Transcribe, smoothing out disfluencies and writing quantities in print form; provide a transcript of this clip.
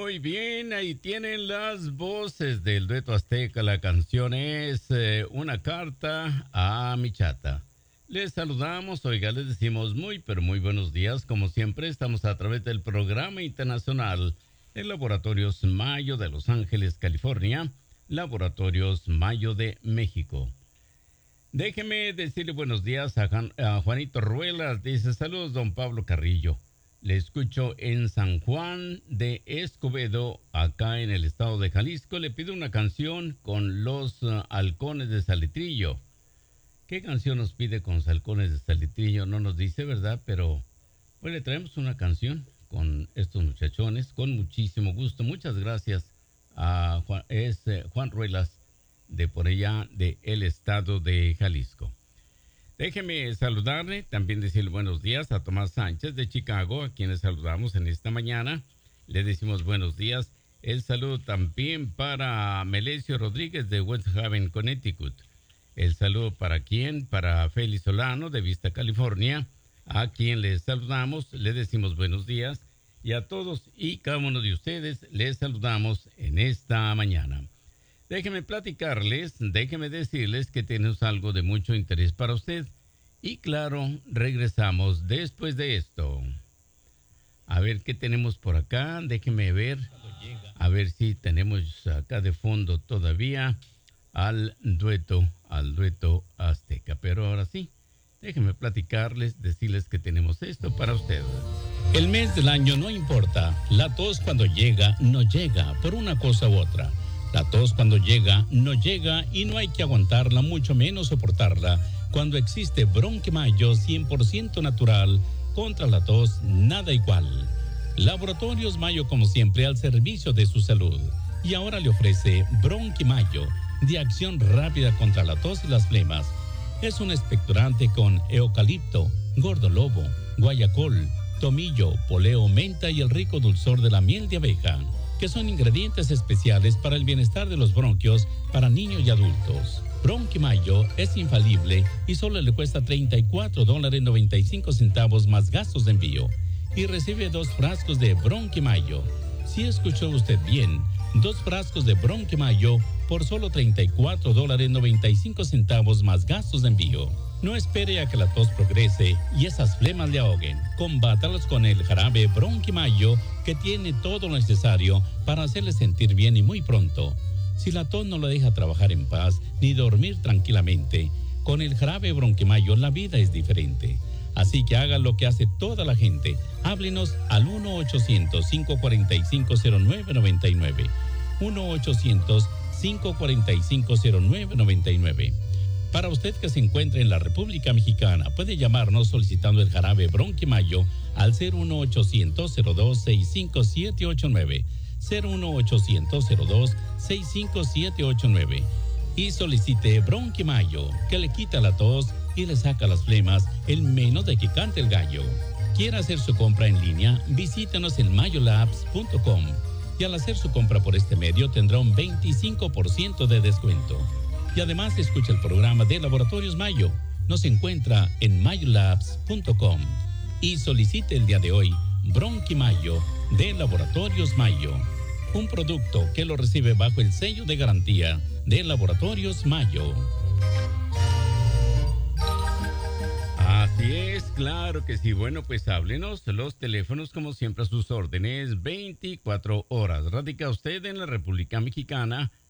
Muy bien, ahí tienen las voces del dueto azteca. La canción es Una carta a mi chata. Les saludamos, oiga, les decimos muy, pero muy buenos días. Como siempre, estamos a través del programa internacional de Laboratorios Mayo de Los Ángeles, California, Laboratorios Mayo de México. Déjeme decirle buenos días a Juanito Ruelas. Dice, saludos, don Pablo Carrillo. Le escucho en San Juan de Escobedo, acá en el estado de Jalisco. Le pido una canción con los halcones de Salitrillo. ¿Qué canción nos pide con los halcones de Salitrillo? No nos dice, ¿verdad? Pero pues le traemos una canción con estos muchachones con muchísimo gusto. Muchas gracias a Juan Ruelas de por allá del estado de Jalisco. Déjeme saludarle, también decirle buenos días a Tomás Sánchez de Chicago, a quienes saludamos en esta mañana. Le decimos buenos días. El saludo también para Melesio Rodríguez de West Haven, Connecticut. El saludo para quién, para Félix Solano de Vista, California, a quien les saludamos, le decimos buenos días. Y a todos y cada uno de ustedes les saludamos en esta mañana. Déjenme platicarles, déjenme decirles que tenemos algo de mucho interés para usted. Y claro, regresamos después de esto. A ver qué tenemos por acá, déjenme ver. A ver si tenemos acá de fondo todavía al dueto azteca. Pero ahora sí, déjenme platicarles, decirles que tenemos esto para ustedes. El mes del año no importa, la tos cuando llega, no llega, por una cosa u otra. La tos cuando llega, no llega y no hay que aguantarla, mucho menos soportarla. Cuando existe Bronquimayo 100% natural, contra la tos, nada igual. Laboratorios Mayo, como siempre, al servicio de su salud. Y ahora le ofrece Bronquimayo, de acción rápida contra la tos y las flemas. Es un expectorante con eucalipto, gordolobo, guayacol, tomillo, poleo, menta y el rico dulzor de la miel de abeja, que son ingredientes especiales para el bienestar de los bronquios para niños y adultos. Bronquimayo es infalible y solo le cuesta $34.95 más gastos de envío. Y recibe 2 frascos de Bronquimayo. Si escuchó usted bien, 2 frascos de Bronquimayo por solo $34.95 más gastos de envío. No espere a que la tos progrese y esas flemas le ahoguen. Combátalos con el jarabe Bronquimayo, que tiene todo lo necesario para hacerle sentir bien y muy pronto. Si la tos no lo deja trabajar en paz ni dormir tranquilamente, con el jarabe Bronquimayo la vida es diferente. Así que haga lo que hace toda la gente. Háblenos al 1-800-545-0999. 1-800-545-0999. Para usted que se encuentra en la República Mexicana, puede llamarnos solicitando el jarabe Bronquimayo al 01800-02-65789, 01800-02-65789 y solicite Bronquimayo, que le quita la tos y le saca las flemas en menos de que cante el gallo. ¿Quiere hacer su compra en línea? Visítenos en mayolabs.com y al hacer su compra por este medio tendrá un 25% de descuento. Y además escucha el programa de Laboratorios Mayo. Nos encuentra en mayolabs.com y solicite el día de hoy Bronquimayo de Laboratorios Mayo, un producto que lo recibe bajo el sello de garantía de Laboratorios Mayo. Así es, claro que sí. Bueno, pues háblenos. Los teléfonos, como siempre, a sus órdenes, 24 horas. Radica usted en la República Mexicana,